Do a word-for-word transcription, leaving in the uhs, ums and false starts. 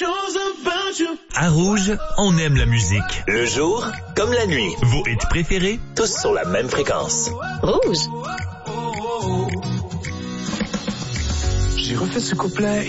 À Rouge, on aime la musique. Le jour comme la nuit. Vos hits préférés, tous sur la même fréquence. Rouge. J'ai refait ce couplet